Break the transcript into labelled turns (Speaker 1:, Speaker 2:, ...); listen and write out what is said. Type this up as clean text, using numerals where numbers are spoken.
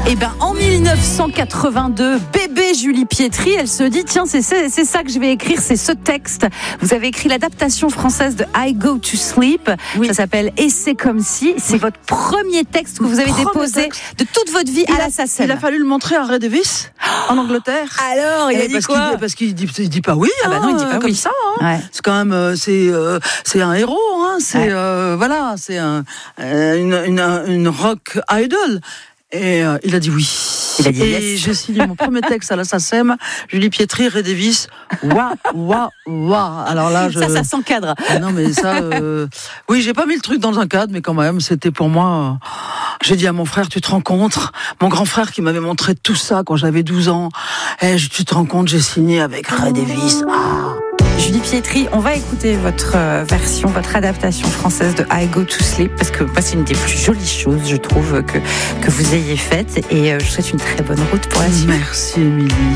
Speaker 1: Et ben en 1982, bébé Julie Pietri, elle se dit tiens c'est ça que je vais écrire, c'est ce texte. Vous avez écrit l'adaptation française de I Go to Sleep. Oui. Ça s'appelle Et c'est comme si. C'est votre premier texte que vous avez déposé de toute votre vie à la SACEM.
Speaker 2: Il a fallu le montrer à Ray Davis en Angleterre.
Speaker 1: Alors il a dit quoi?
Speaker 2: Parce qu'il dit pas oui.
Speaker 1: Ah bah non, il dit pas
Speaker 2: comme
Speaker 1: oui.
Speaker 2: Ça.
Speaker 1: Ouais.
Speaker 2: C'est quand même c'est un héros. C'est voilà, c'est une rock idol. Et il a dit oui.
Speaker 1: Il a dit
Speaker 2: et
Speaker 1: yes.
Speaker 2: j'ai signé mon premier texte à la SACEM, Julie Pietri, Ray Davis. Waouh. Alors là,
Speaker 1: ça s'encadre.
Speaker 2: Non, mais ça, oui, j'ai pas mis le truc dans un cadre, mais quand même, c'était pour moi. J'ai dit à mon frère, tu te rends compte? Mon grand frère qui m'avait montré tout ça quand j'avais 12 ans. Tu te rends compte, j'ai signé avec Ray Davis.
Speaker 1: Julie Pietri, on va écouter votre version, votre adaptation française de I Go to Sleep, parce que c'est une des plus jolies choses, je trouve, que vous ayez faites. Et je vous souhaite une très bonne route pour la suite.
Speaker 2: Merci, Émilie.